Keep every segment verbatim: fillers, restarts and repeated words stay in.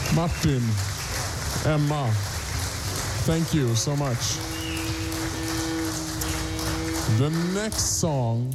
Martin, Emma, thank you so much. The next song.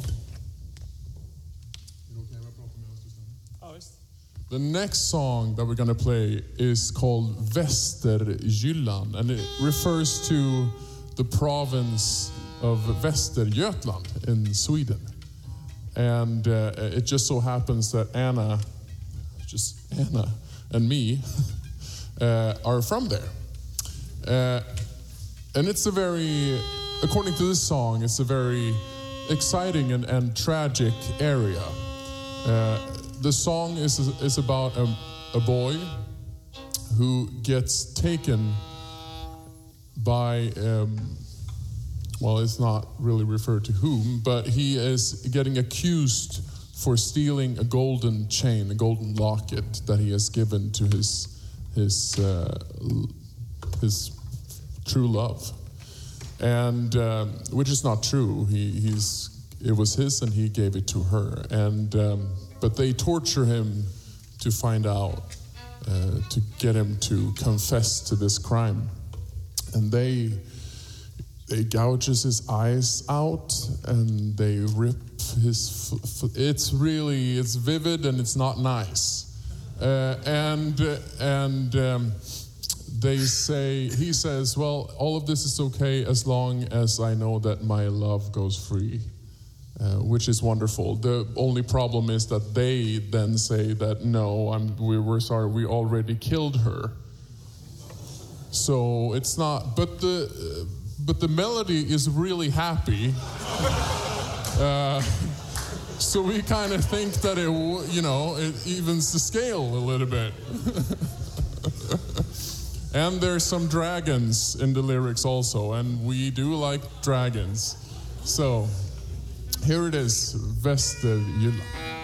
The next song that we're going to play is called Västerjylland, and it refers to the province of Västergötland in Sweden. And uh, it just so happens that Anna, just Anna and me, uh, are from there. Uh, and it's a very, according to this song, it's a very exciting and, and tragic area. Uh, The song is is about a, a boy who gets taken by, um, well, it's not really referred to whom, but he is getting accused for stealing a golden chain, a golden locket that he has given to his his uh, his true love, and um, which is not true. He he's it was his, and he gave it to her, and. Um, But they torture him to find out, uh, to get him to confess to this crime. And they they gouges his eyes out, and they rip his... F- f- it's really, it's vivid, and it's not nice. Uh, and and um, they say, he says, well, all of this is okay as long as I know that my love goes free. Uh, which is wonderful. The only problem is that they then say that no, I'm, we were sorry, we already killed her. So it's not. But the uh, but the melody is really happy. uh, so we kind of think that it, you know, it evens the scale a little bit. And there's some dragons in the lyrics also, and we do like dragons. So. Here it is, Västerjylland.